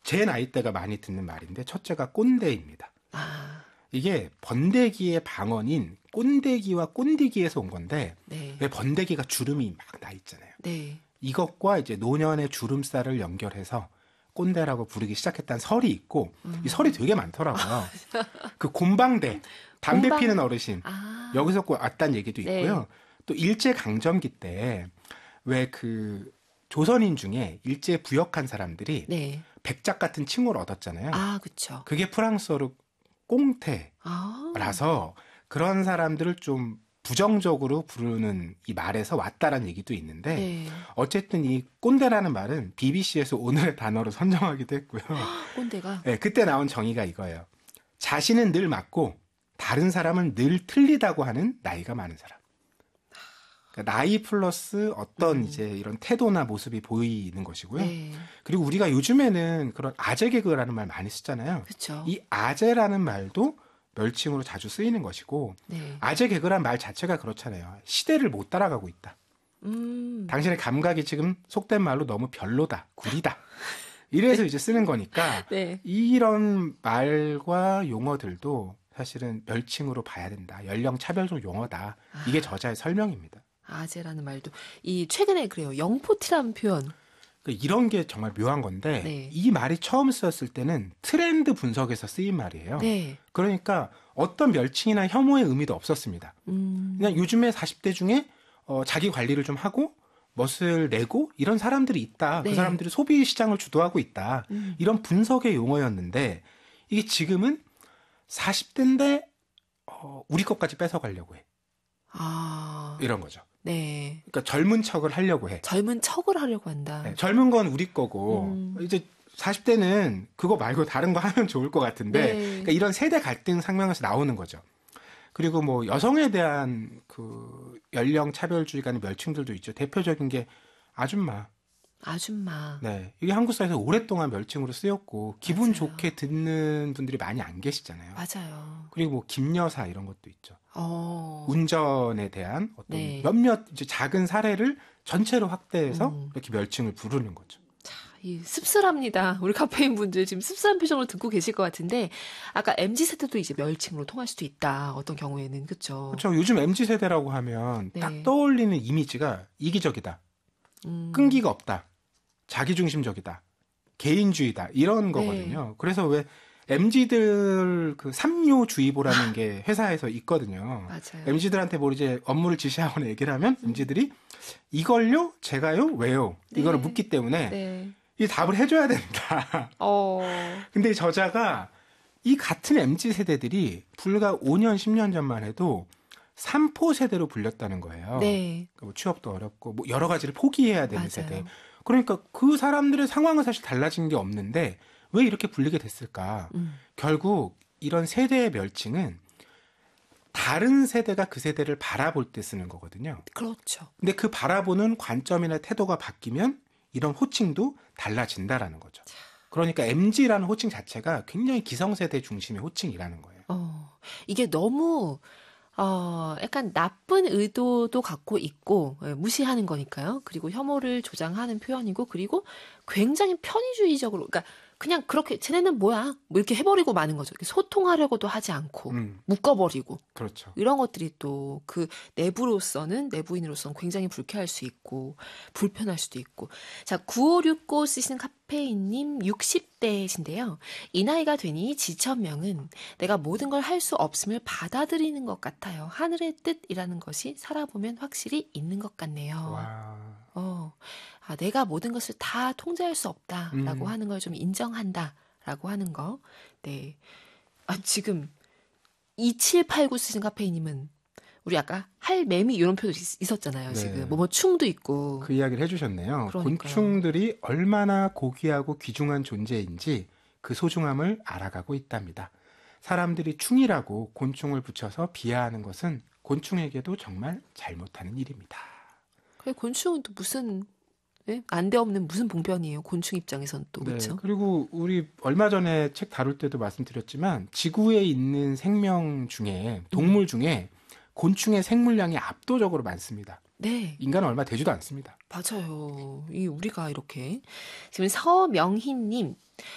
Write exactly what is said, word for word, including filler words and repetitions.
제 나이대가 많이 듣는 말인데 첫째가 꼰대입니다. 아. 이게 번데기의 방언인 꼰대기와 꼰디기에서 온 건데 네. 왜 번데기가 주름이 막 나 있잖아요. 네. 이것과 이제 노년의 주름살을 연결해서 꼰대라고 부르기 시작했다는 설이 있고 음. 이 설이 되게 많더라고요. 그 곰방대 담배 곰방... 피는 어르신 아. 여기서 왔다는 얘기도 있고요. 네. 또 일제 강점기 때 왜 그 조선인 중에 일제에 부역한 사람들이 네. 백작 같은 칭호를 얻었잖아요. 아, 그렇죠. 그게 프랑스어로 꽁태라서 아. 그런 사람들을 좀 부정적으로 부르는 이 말에서 왔다라는 얘기도 있는데 네. 어쨌든 이 꼰대라는 말은 비비씨에서 오늘의 단어로 선정하기도 했고요. 꼰대가? 네, 그때 나온 정의가 이거예요. 자신은 늘 맞고 다른 사람은 늘 틀리다고 하는 나이가 많은 사람. 그러니까 나이 플러스 어떤 음. 이제 이런 태도나 모습이 보이는 것이고요. 네. 그리고 우리가 요즘에는 그런 아재 개그라는 말 많이 쓰잖아요. 그렇죠. 이 아재라는 말도 멸칭으로 자주 쓰이는 것이고 네. 아재 개그란 말 자체가 그렇잖아요. 시대를 못 따라가고 있다. 음. 당신의 감각이 지금 속된 말로 너무 별로다, 구리다. 이래서 이제 쓰는 거니까 네. 이런 말과 용어들도 사실은 멸칭으로 봐야 된다. 연령 차별적 용어다. 이게 저자의 설명입니다. 아재라는 말도 이 최근에 그래요. 영포티라는 표현. 이런 게 정말 묘한 건데 네. 이 말이 처음 쓰였을 때는 트렌드 분석에서 쓰인 말이에요. 네. 그러니까 어떤 멸칭이나 혐오의 의미도 없었습니다. 음. 그냥 요즘에 사십 대 중에 어, 자기 관리를 좀 하고 멋을 내고 이런 사람들이 있다. 네. 그 사람들이 소비 시장을 주도하고 있다. 음. 이런 분석의 용어였는데 이게 지금은 사십 대인데 어, 우리 것까지 뺏어가려고 해. 아. 이런 거죠. 네. 그러니까 젊은 척을 하려고 해. 젊은 척을 하려고 한다. 네, 젊은 건 우리 거고 음. 이제 사십 대는 그거 말고 다른 거 하면 좋을 것 같은데 네. 그러니까 이런 세대 갈등 상명에서 나오는 거죠. 그리고 뭐 여성에 대한 그 연령 차별주의 간의 멸칭들도 있죠. 대표적인 게 아줌마. 아줌마. 네, 이게 한국 사회에서 오랫동안 멸칭으로 쓰였고 기분 맞아요. 좋게 듣는 분들이 많이 안 계시잖아요. 맞아요. 그리고 뭐 김여사 이런 것도 있죠. 어. 운전에 대한 어떤 네. 몇몇 이제 작은 사례를 전체로 확대해서 음. 이렇게 멸칭을 부르는 거죠. 이 씁쓸합니다. 우리 카페인 분들 지금 씁쓸한 표정으로 듣고 계실 것 같은데 아까 엠지 세대도 이제 멸칭으로 통할 수도 있다. 어떤 경우에는 그렇죠. 그렇죠. 요즘 엠지 세대라고 하면 네. 딱 떠올리는 이미지가 이기적이다, 음. 끈기가 없다, 자기중심적이다, 개인주의다 이런 네. 거거든요. 그래서 왜 엠지들 그 삼요주의보라는 게 회사에서 있거든요. 맞아요. 엠지들한테 뭐 이제 업무를 지시하거나 얘기를 하면 엠지들이 이걸요, 제가요, 왜요? 네. 이거를 묻기 때문에 네. 이 답을 해줘야 된다. 어. 근데 이 저자가 이 같은 엠지 세대들이 불과 오 년, 십 년 전만 해도 삼포 세대로 불렸다는 거예요. 네. 뭐 취업도 어렵고 뭐 여러 가지를 포기해야 되는 맞아요. 세대. 그러니까 그 사람들의 상황은 사실 달라진 게 없는데 왜 이렇게 불리게 됐을까? 음. 결국 이런 세대의 멸칭은 다른 세대가 그 세대를 바라볼 때 쓰는 거거든요. 그렇죠. 근데 그 바라보는 관점이나 태도가 바뀌면 이런 호칭도 달라진다라는 거죠. 그러니까 엠지라는 호칭 자체가 굉장히 기성세대 중심의 호칭이라는 거예요. 어. 이게 너무 어, 약간 나쁜 의도도 갖고 있고 예, 무시하는 거니까요. 그리고 혐오를 조장하는 표현이고 그리고 굉장히 편의주의적으로 그러니까 그냥 그렇게 쟤네는 뭐야 뭐 이렇게 해버리고 마는 거죠. 이렇게 소통하려고도 하지 않고 음, 묶어버리고 그렇죠. 이런 것들이 또 그 내부로서는 내부인으로서는 굉장히 불쾌할 수 있고 불편할 수도 있고 자 구오육구 쓰시는 카페인님 육십 대신데요. 이 나이가 되니 지천명은 내가 모든 걸 할 수 없음을 받아들이는 것 같아요. 하늘의 뜻이라는 것이 살아보면 확실히 있는 것 같네요. 와. 어, 아, 내가 모든 것을 다 통제할 수 없다라고 음. 하는 걸 좀 인정한다라고 하는 거. 네. 아, 지금 이칠팔구 쓰신 카페이님은 우리 아까 할매미 이런 표도 있- 있었잖아요. 네. 지금 뭐뭐충도 있고. 그 이야기를 해주셨네요. 그러니까요. 곤충들이 얼마나 고귀하고 귀중한 존재인지 그 소중함을 알아가고 있답니다. 사람들이 충이라고 곤충을 붙여서 비하하는 것은 곤충에게도 정말 잘못하는 일입니다. 그 곤충은 또 무슨 예? 안데없는 무슨 봉변이에요. 곤충 입장에선 또 네, 그렇죠. 그리고 우리 얼마 전에 책 다룰 때도 말씀드렸지만 지구에 있는 생명 중에 동물 중에 곤충의 생물량이 압도적으로 많습니다. 네. 인간은 얼마 되지도 않습니다. 맞아요. 이 우리가 이렇게 지금 서명희님